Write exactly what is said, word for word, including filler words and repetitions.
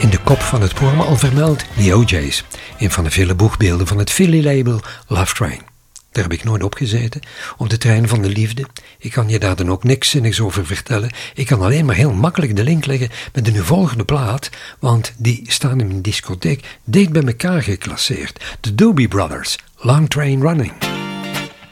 in de kop van het programma al vermeld, The O J's. Een van de vele boegbeelden van het Philly-label Love Train. Daar heb ik nooit op gezeten, op de trein van de liefde. Ik kan je daar dan ook niks zinnigs over vertellen. Ik kan alleen maar heel makkelijk de link leggen met de nu volgende plaat, want die staan in mijn discotheek dicht bij elkaar geclasseerd. De Doobie Brothers, Long Train Running.